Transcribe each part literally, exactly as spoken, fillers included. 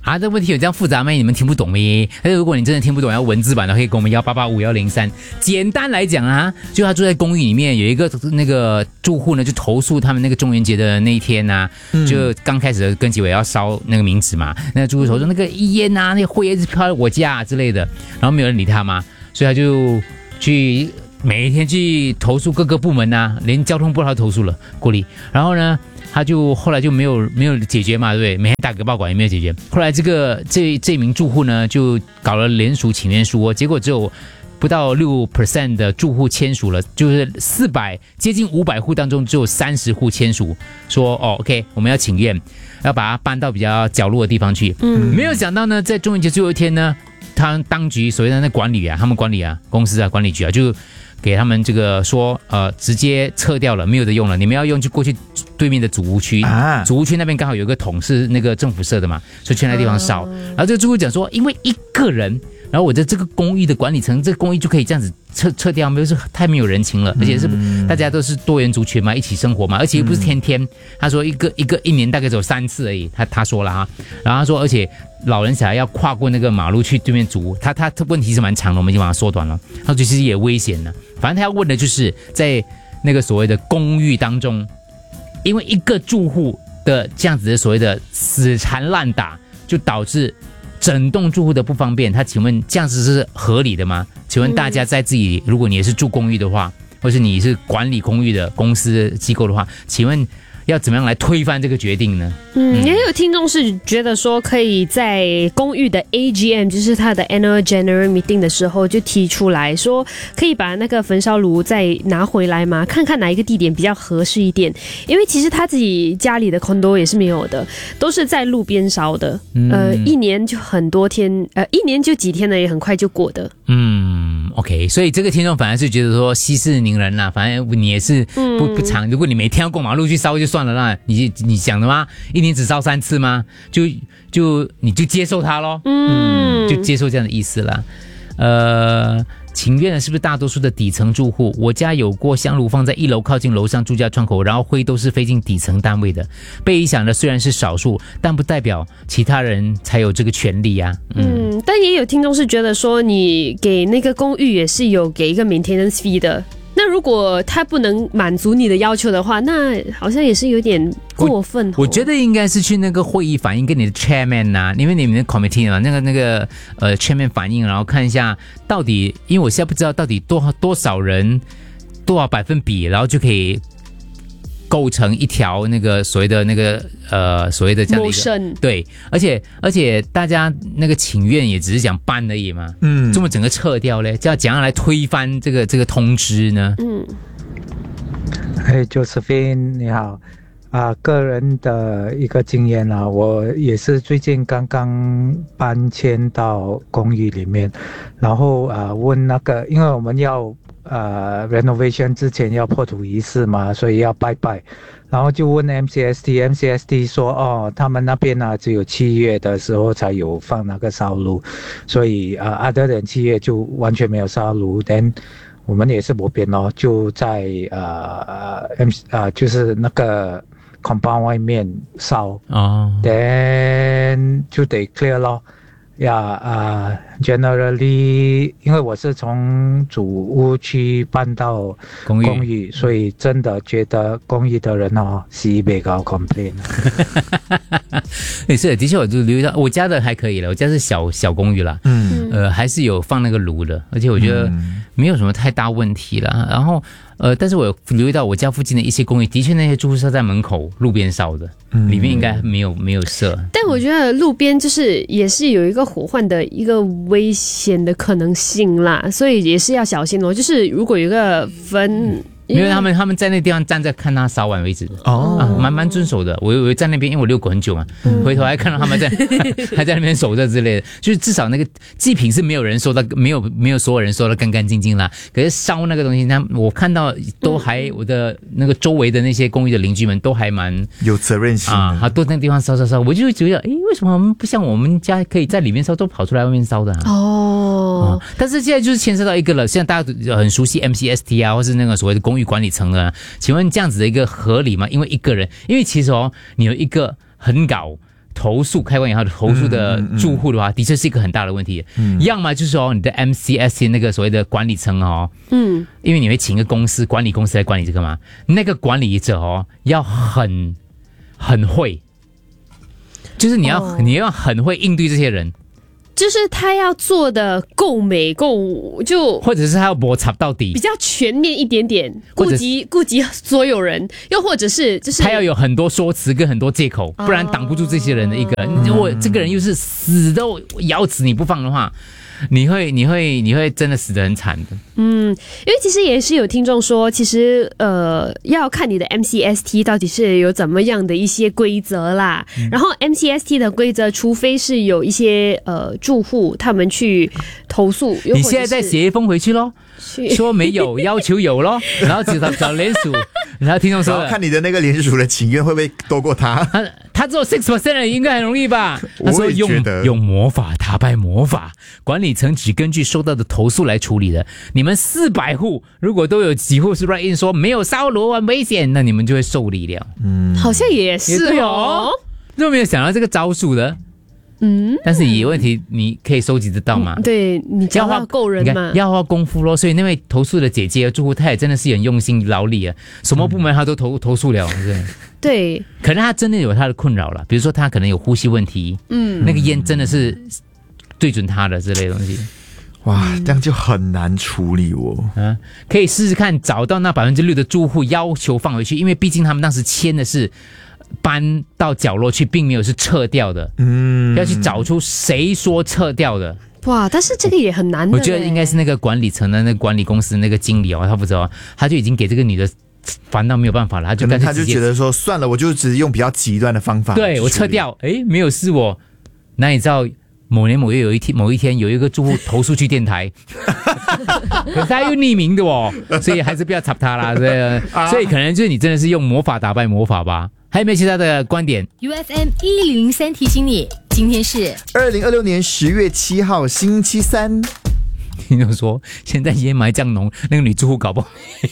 啊，这问题有这样复杂吗？你们听不懂咩？但是如果你真的听不懂，要文字版的，可以跟我们幺八八五幺零三。简单来讲啊，就他住在公寓里面，有一个那个住户呢，就投诉他们那个中元节的那一天啊，嗯、就刚开始的跟几位要烧那个冥纸嘛，那个住户投诉那个烟啊，那个灰一直飘到我家、啊、之类的，然后没有人理他嘛，所以他就去每一天去投诉各个部门啊，连交通部他都投诉了过里，然后呢。他就后来就没有没有解决嘛，对不对？每天打个报馆也没有解决。后来这个这这名住户呢，就搞了联署请愿书、哦，结果只有不到六 percent 的住户签署了，就是四百接近五百户当中只有三十户签署，说哦 ，OK， 我们要请愿，要把它搬到比较角落的地方去。嗯，没有想到呢，在中元节最后一天呢，他当局所谓的那管理啊，他们管理啊，公司啊，管理局啊，就。给他们这个说，呃，直接撤掉了，没有得用了。你们要用就过去对面的祖屋区，啊、祖屋区那边刚好有一个桶是那个政府设的嘛，所以去那地方烧。嗯、然后这个住户讲说，因为一个人，然后我的这个公寓的管理层，这个公寓就可以这样子撤撤掉，没有是太没有人情了，而且是、嗯、大家都是多元族群嘛，一起生活嘛，而且又不是天天。嗯、他说一个一个一年大概只有三次而已，他他说了哈，然后他说而且。老人小孩要跨过那个马路去对面租屋，他他他问题是蛮长的，我们已经把它缩短了。他其实也危险了，反正他要问的就是在那个所谓的公寓当中，因为一个住户的这样子的所谓的死缠烂打，就导致整栋住户的不方便。他请问这样子是合理的吗？请问大家在自己，如果你也是住公寓的话，或是你是管理公寓的公司机构的话，请问。要怎么样来推翻这个决定呢？ 嗯，也有听众是觉得说，可以在公寓的 A G M， 就是他的 Annual General Meeting 的时候，就提出来说，可以把那个焚烧炉再拿回来吗？看看哪一个地点比较合适一点。因为其实他自己家里的 condo 也是没有的，都是在路边烧的。嗯、呃，一年就很多天，呃，一年就几天呢，也很快就过的。 嗯 ，OK， 所以这个听众反而是觉得说息事宁人啦，反正你也是不不长，如果你每天要过马路去烧就算了啦，你你想的吗？一年只烧三次吗？就就你就接受它咯，嗯，就接受这样的意思啦。呃，请愿的是不是大多数的底层住户？我家有过香炉放在一楼靠近楼上住家窗口，然后灰都是飞进底层单位的。被影响的虽然是少数，但不代表其他人才有这个权利啊。 嗯，嗯但也有听众是觉得说，你给那个公寓也是有给一个 maintenance fee 的。那如果他不能满足你的要求的话，那好像也是有点过分、哦我。我觉得应该是去那个会议反映跟你的 chairman 啊，因为你们的 committee 嘛，那个那个呃 chairman 反映，然后看一下到底，因为我现在不知道到底多多少人多少百分比，然后就可以构成一条那个所谓的那个呃所谓的这样的一个对，而且而且大家那个请愿也只是讲搬而已嘛，嗯，这么整个撤掉嘞，就要怎样来推翻这个这个通知呢？嗯， 哎 ，Josephine 你好啊，个人的一个经验啊，我也是最近刚刚搬迁到公寓里面，然后啊问那个，因为我们要。呃 renovation 之前要破土仪式嘛，所以要拜拜，然后就问 M C S T，M C S T 说哦，他们那边呢、啊、只有七月的时候才有放那个烧炉，所以呃 other than 七月就完全没有烧炉。then 我们也是没变咯，就在呃 M 呃就是那个 compound 外面烧哦 then 就得 clear 咯。呀啊 ，generally， 因为我是从主屋区搬到公寓，公寓所以真的觉得公寓的人哦，是比较 complain。 也是，的确我就留意到，我家的还可以了，我家是小小公寓啦，嗯，呃，还是有放那个炉的，而且我觉得没有什么太大问题啦。然后呃，但是我有留意到我家附近的一些公寓，的确那些住户是在门口路边烧的，嗯、里面应该没有没有设。 但我觉得路边就是也是有一个火患的一个危险的可能性啦，所以也是要小心哦。就是如果有一个分。嗯因为他们他们在那地方站着看他烧完为止的哦，啊，蛮蛮遵守的。我我在那边，因为我遛狗很久嘛，嗯、回头还看到他们在还在那边守着之类的，就是至少那个祭品是没有人收到，没有没有所有人收到干干净净啦。可是烧那个东西，他我看到都还、嗯、我的那个周围的那些公寓的邻居们都还蛮有责任心啊，他都在那地方烧烧烧，我就觉得，诶，为什么我们不像我们家可以在里面烧，都跑出来外面烧的、啊？哦、啊，但是现在就是牵涉到一个了，现在大家很熟悉 M C S T 啊，或是那个所谓的公寓管理层的、啊，请问这样子的一个合理吗？因为一个人，因为其实哦，你有一个很搞投诉开关以后的投诉的住户的话，嗯嗯嗯、的确是一个很大的问题。嗯，要么就是哦，你的 M C S T 那个所谓的管理层哦，嗯，因为你会请一个公司管理公司来管理这个嘛，那个管理者哦要很很会，就是你要、哦、你要很会应对这些人。 就是他要做的够美够就， 或者是他要摩擦到底， 比较全面一点点，顾及顾及所有人，又或者是就是他要有很多说辞跟很多借口，不然挡不住这些人的一个。如果、嗯、这个人又是死都咬死你不放的话，你会你会你会真的死得很惨的。 嗯，因为其实也是有听众说，其实呃要看你的 M C S T 到底是有怎么样的一些规则啦。嗯、然后 M C S T 的规则，除非是有一些呃住户他们去投诉， 你现在再写一封回去咯，说没有，要求有咯，然后只找找联署，然后听众说看你的那个联署的请愿会不会多过他？ 他他只有 百分之六 应该很容易吧？他说用用魔法打败魔法，管理层只根据收到的投诉来处理的。你们四百户如果都有几户是 write in 说没有烧炉很危险，那你们就会受理了。 嗯，好像也是哦， 都没有想到这个招数的。嗯，但是有问题，你可以收集得到吗？ 嗯、对，你只要够人嘛， 要花功夫咯。所以那位投诉的姐姐住户，她也真的是很用心劳力啊，什么部门她都投、嗯、投诉了，对。 对， 可能她真的有她的困扰了，比如说她可能有呼吸问题，嗯，那个烟真的是对准她的之类的东西。 哇，这样就很难处理哦。 啊，可以试试看找到那百分之六的住户要求放回去，因为毕竟他们当时签的是搬到角落去，并没有是撤掉的。嗯，要去找出谁说撤掉的。 哇，但是这个也很难的。 我觉得应该是那个管理层的那个管理公司那个经理哦，他不知道，他就已经给这个女的烦到没有办法了，他就干脆他就觉得说算了，我就只用比较极端的方法。 对，我撤掉，哎，没有事我。那你知道？某年某月有一天，某一天有一个住户投诉去电台，可是他又匿名的哦，所以还是不要插他啦。对，所以可能就是你真的是用魔法打败魔法吧？还有没有其他的观点 ？U F M 一零零三提醒你，今天是二零二六年十月七号星期三。 听众说现在烟霾降浓，那个女住户搞不好。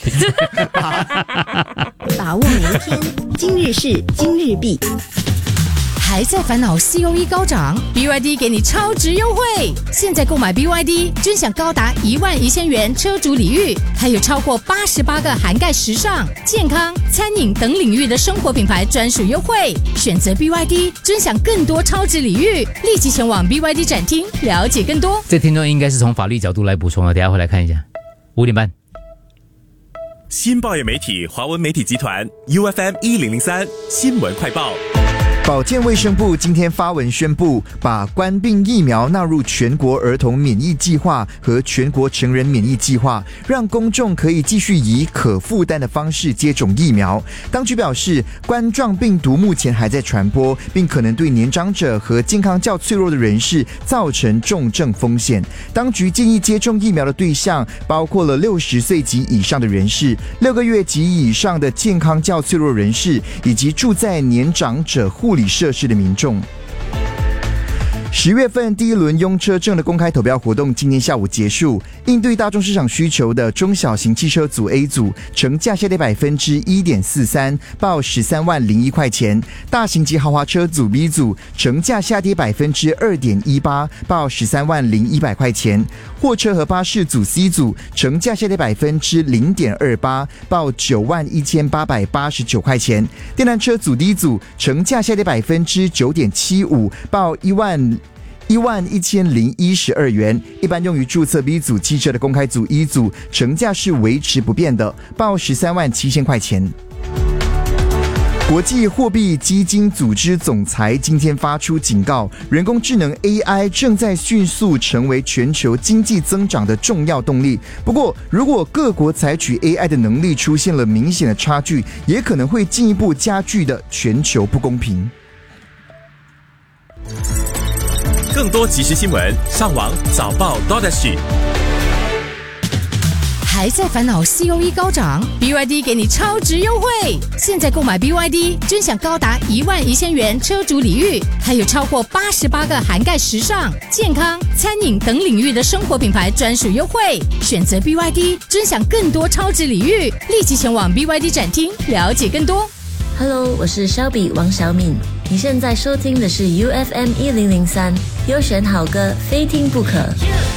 把握每一天，今日事今日毕。还在烦恼 C O E 高涨 ，B Y D 给你超值优惠！现在购买 B Y D， 尊享高达一万一千元车主礼遇，还有超过八十八个涵盖时尚、健康、餐饮等领域的生活品牌专属优惠。选择 B Y D， 尊享更多超值礼遇，立即前往 B Y D 展厅了解更多。 这听众应该是从法律角度来补充的，等一下回来看一下。五点半。 新报业媒体华文媒体集团 U F M 一零零三新闻快报。 保健卫生部今天发文宣布，把冠病疫苗纳入全国儿童免疫计划和全国成人免疫计划，让公众可以继续以可负担的方式接种疫苗。当局表示，冠状病毒目前还在传播，并可能对年长者和健康较脆弱的人士造成重症风险。当局建议接种疫苗的对象包括了六十岁及以上的人士、六个月及以上的健康较脆弱人士，以及住在年长者护理设施的民众。十月份第一轮用车证的公开投票活动今天下午结束，应对大众市场需求的中小型汽车组 A 组成价下跌百分之一点四三，报十三万零一块钱；大型及豪华车组 B 组成价下跌百分之二点一八，报十三万零一百块钱；货车和巴士组 C 组成价下跌百分之零点二八，报九万一千八百八十九块钱；电单车组 D 组成价下跌百分之九点七五，报一万。一万一千零一十二元，一般用于注册 B 组汽车的公开组 E 组成价是维持不变的，报十三万七千块钱。国际货币基金组织总裁今天发出警告，人工智能 A I 正在迅速成为全球经济增长的重要动力。不过，如果各国采取 A I 的能力出现了明显的差距，也可能会进一步加剧的全球不公平。 更多即时新闻，上网早报 .dot.sg。 还在烦恼 C O E 高涨 ，B Y D 给你超值优惠！现在购买 B Y D， 尊享高达一万一千元车主礼遇，还有超过八十八个涵盖时尚、健康、餐饮等领域的生活品牌专属优惠。选择 B Y D， 尊享更多超值礼遇，立即前往 B Y D 展厅了解更多。 Hello， 我是 Shelby 王小敏。 你现在收听的是 U F M 一零零三，优选好歌，非听不可。